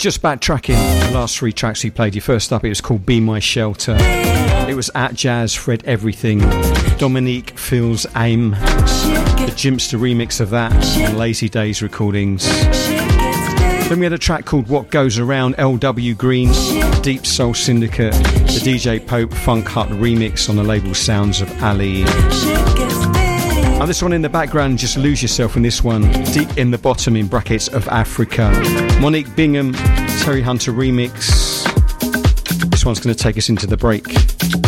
just backtracking the last three tracks we played you. First up, it was called Be My Shelter. It was At Jazz, Fred Everything, Dominique Feels Aim, the Jimpster remix of that, and Lazy Days recordings. Then we had a track called What Goes Around, LW Green, Deep Soul Syndicate, the DJ Pope Funk Hut remix on the label Sounds of Ali. And this one in the background, just lose yourself in this one, Deep in the Bottom in brackets of Africa. Monique Bingham, Terry Hunter remix. This one's going to take us into the break.